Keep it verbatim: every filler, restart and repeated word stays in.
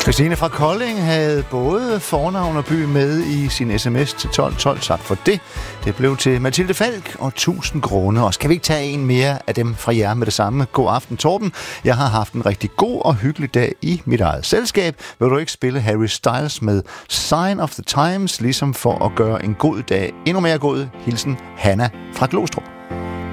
Christine fra Kolding havde både fornavn og by med i sin sms til tolv tolv. Tak for det. Det blev til Mathilde Falk og tusind grunde. Og skal vi ikke tage en mere af dem fra jer med det samme? God aften, Torben. Jeg har haft en rigtig god og hyggelig dag i mit eget selskab. Vil du ikke spille Harry Styles med Sign of the Times, ligesom for at gøre en god dag endnu mere god? Hilsen Hanna fra Glostrup.